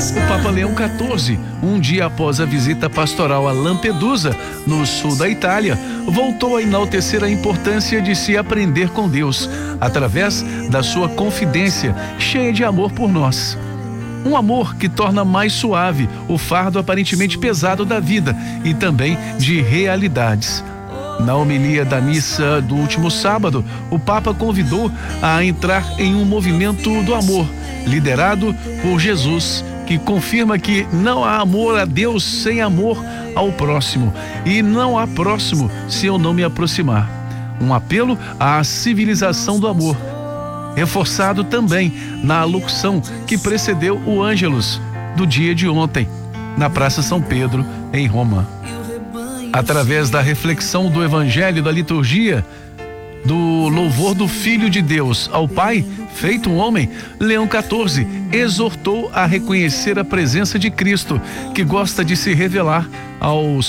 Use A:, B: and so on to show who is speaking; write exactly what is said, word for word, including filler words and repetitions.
A: O Papa Leão quatorze, um dia após a visita pastoral a Lampedusa, no sul da Itália, voltou a enaltecer a importância de se aprender com Deus, através da sua confidência cheia de amor por nós. Um amor que torna mais suave o fardo aparentemente pesado da vida e também de realidades. Na homilia da missa do último sábado, o Papa convidou a entrar em um movimento do amor, liderado por Jesus, que confirma que não há amor a Deus sem amor ao próximo, e não há próximo se eu não me aproximar. Um apelo à civilização do amor, reforçado também na alocução que precedeu o Ângelus do dia de ontem, na Praça São Pedro, em Roma. Através da reflexão do Evangelho, da liturgia, do louvor do Filho de Deus ao Pai, feito um homem, Leão quatorze exortou a reconhecer a presença de Cristo, que gosta de se revelar aos